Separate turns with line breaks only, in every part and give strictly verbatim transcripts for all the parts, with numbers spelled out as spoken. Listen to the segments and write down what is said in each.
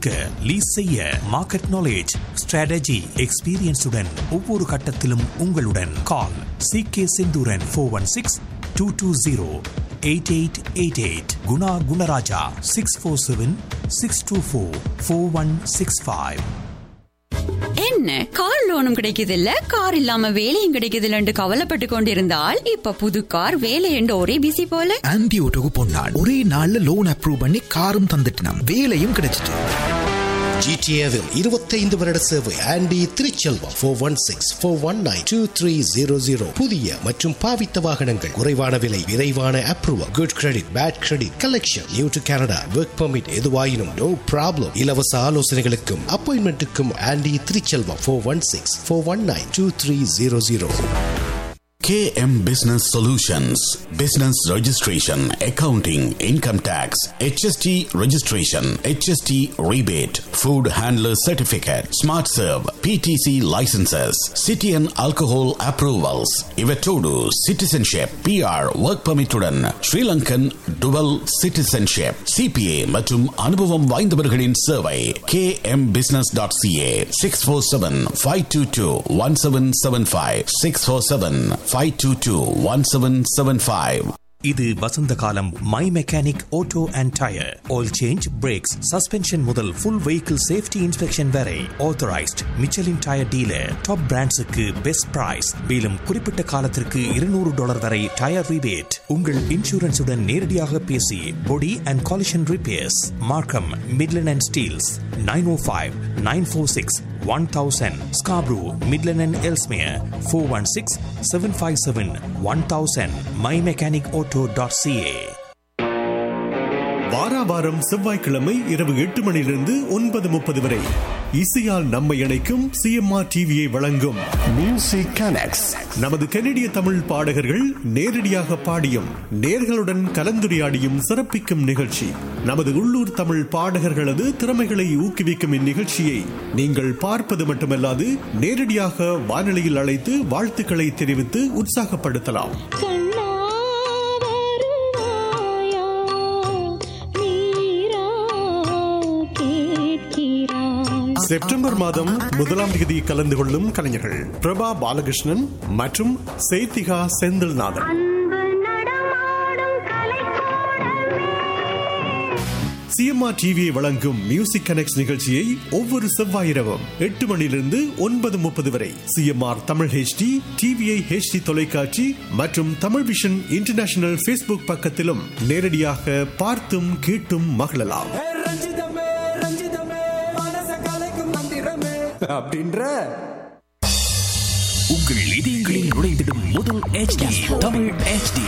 விற்க லீஸ் செய்ய market knowledge strategy எக்ஸ்பீரியன்ஸுடன் ஒவ்வொரு கட்டத்திலும் உங்களுடன் கால் C K Senthuran four one six two two zero eight eight eight eight Guna Gunaraja six four seven six two four four one six five.
என்ன car லோனும் கிடைக்குது இல்ல, car இல்லாம வேலையும் கிடைக்குது இல்லன்னு கவலைப்பட்டு கொண்டிருந்தால் இப்ப புது கார் வேலை என்று ஒரே பிசி போல.
ஆன்டி ஓட்டோக்கு போனாள், ஒரே நாள்ல லோன் அப்ரூவ் பண்ணி காரும் தந்துட்டினாம், வேலையும் கிடைச்சிட்டு.
ஜிடிஏவில் இருபத்தைந்து வருட சேவை aunty Thiruchelvam four one six four one nine two three zero zero. புதிய மற்றும் பாவித்த வாகனங்கள், குறைவான விலை, விரைவான approval, good credit, bad credit, collection, new to Canada, work permit, எதுவாயினும் நோ ப்ராப்ளம். இலவச ஆலோசனைகளுக்கும் அப்பாயின்மெண்ட்டுக்கும் aunty Thiruchelvam four one six four one nine two three zero zero.
K M Business Solutions, Business Registration, Accounting, Income Tax, H S T Registration, H S T Rebate, Food Handler Certificate, Smart Serve, P T C Licenses, City and Alcohol Approvals, Ivetodu, Citizenship, P R, Work Permit உடன் Sri Lankan Dual Citizenship, C P A மற்றும் அனுபவம் வாய்ந்தவர்களின் சேவை. K M Business dot C A six four seven, five two two, one seven seven five six four seven, five two two, one seven seven five.
இது வசந்த காலம். My mechanic auto and tyre oil change, breaks, suspension முதல் full vehicle safety inspection வரை authorised Michelin tyre dealer. Top பிராண்ட்ஸுக்கு best price. மேலும் குறிப்பிட்ட காலத்திற்கு இருநூறு dollar வரை tyre rebate. உங்கள் இன்சூரன்ஸுடன் நேரடியாக பேசி பொடி அண்ட் காலிஷன் ரிப்பேர்ஸ். மார்க்கம், Midland and Steeles. Nine O five nine four six one thousand. Scarborough, Midland and Ellesmere four one six, seven five seven, one thousand. my mechanic auto dot c a.
வாராவாரம் செவ்வாய்க்கிழமை இரவு எட்டு மணியிலிருந்து ஒன்பது முப்பது வரை இசையால் நம்மை இணைக்கும் சிஎம்ஆர் டிவியை வழங்கும் மியூசிக் கனெக்ட்ஸ். நமது கனடிய தமிழ் பாடகர்கள் நேரடியாக பாடியும் நேர்களுடன் கலந்துரையாடியும் சிறப்பிக்கும் நிகழ்ச்சி. நமது உள்ளூர் தமிழ் பாடகர்களது திறமைகளை ஊக்குவிக்கும் இந்நிகழ்ச்சியை நீங்கள் பார்ப்பது மட்டுமல்லாது நேரடியாக வானொலியில் அழைத்து வாழ்த்துக்களை தெரிவித்து உற்சாகப்படுத்தலாம். செப்டம்பர் மாதம் முதலாம் தேதி கலந்து கொள்ளும் கலைஞர்கள் பிரபா பாலகிருஷ்ணன் மற்றும் சேத்திகா செந்தில்நாதன். சிஎம்ஆர் டிவியை வழங்கும் மியூசிக் கனெக்ட்ஸ் நிகழ்ச்சியை ஒவ்வொரு செவ்வாய் இரவும் எட்டு மணியிலிருந்து ஒன்பது முப்பது வரை CMR Tamil HD, TVI HD தொலைக்காட்சி மற்றும் தமிழ் விஷன் இன்டர்நேஷனல் ஃபேஸ்புக் பக்கத்திலும் நேரடியாக பார்த்தும் கேட்டும் மகிழலாம்.
அப்படின்ற
உங்கள் இதயங்களில் நுழைந்திடும் முதல் H D Tamil H D.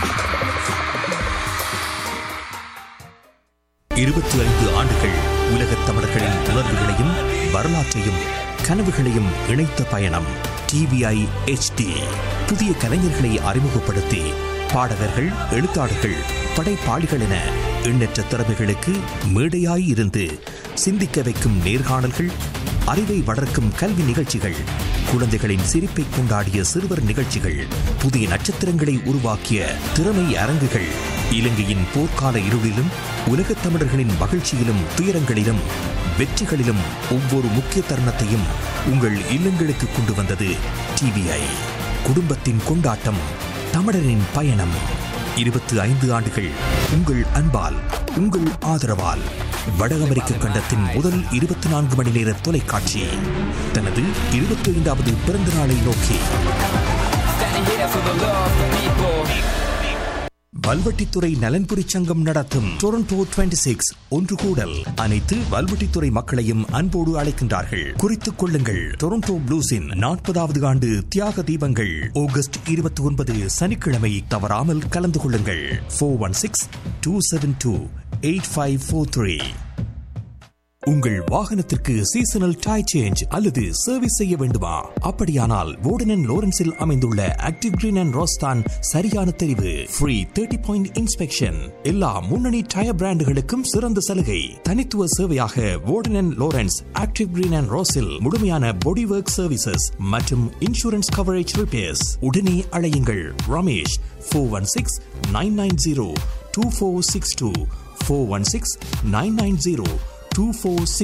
இருபத்தி ஐந்து ஆண்டுகள் உலகத் தமிழர்களின் உணர்வுகளையும் வரலாற்றையும் கனவுகளையும் இணைத்த பயணம் டிவிஐ H D. புதிய கலைஞர்களை அறிமுகப்படுத்தி பாடகர்கள், எழுத்தாளர்கள், படைப்பாளிகள் என எண்ணற்ற திறமைகளுக்கு மேடையாய் இருந்து சிந்திக்க வைக்கும் நேர்காணல்கள், அறிவை வளர்க்கும் கல்வி நிகழ்ச்சிகள், குழந்தைகளின் சிரிப்பை கொண்டாடிய சிறுவர் நிகழ்ச்சிகள், புதிய நட்சத்திரங்களை உருவாக்கிய திறமை அரங்குகள், இலங்கையின் போர்க்கால இருளிலும் உலகத் தமிழர்களின் மகிழ்ச்சியிலும் துயரங்களிலும் வெற்றிகளிலும் ஒவ்வொரு முக்கிய தருணத்தையும் உங்கள் இல்லங்களுக்கு கொண்டு வந்தது டிவிஐ. குடும்பத்தின் கொண்டாட்டம், தமிழரின் பயணம். இருபத்தி ஐந்து ஆண்டுகள் உங்கள் அன்பால், உங்கள் ஆதரவால் வட அமெரிக்க கண்டத்தின் முதல் இருபத்தி நான்கு மணி நேர தொலைக்காட்சி தனது இருபத்தி ஐந்தாவது பிறந்த நாளை நோக்கி வல்வெட்டித்துறை நலன்புரி சங்கம் நடத்தும் டொரண்டோ இருபத்தி ஆறு ஒன்று கூடல். அனைத்து வல்வெட்டித்துறை மக்களையும் அன்போடு அழைக்கின்றார்கள். குறித்துக் கொள்ளுங்கள். டொரண்டோ ப்ளூஸின் நாற்பதாவது ஆண்டு தியாக தீபங்கள் ஆகஸ்ட் இருபத்தி ஒன்பது சனிக்கிழமை. தவறாமல் கலந்து கொள்ளுங்கள். Four one six two seven two eight five four three. உங்கள் வாகனத்திற்கு சீசனல் டயர் சேஞ்ச் அல்லது சர்வீஸ் செய்ய வேண்டுமா? அப்படியானால் வோர்டன் அண்ட் லோரன்ஸில் அமைந்துள்ள ஆக்டிவ் கிரீன் அண்ட் ரோஸ் தான் சரியான தெரிவு. ஃப்ரீ தேர்ட்டி பாயிண்ட் இன்ஸ்பெக்ஷன், எல்லா முன்னணி டயர் பிராண்டுகளுக்கும் சிறந்த சலுகை. தனித்துவ சேவையாக வோர்டன் and Lawrence active green and ரோஸில் முழுமையான பாடி ஒர்க் சர்வீசஸ் மற்றும் இன்சூரன்ஸ் கவரேஜ் ரிப்பேர்ஸ். உடனே அழையுங்கள் Ramesh four one six nine nine zero two four six two four one six nine nine zero two four six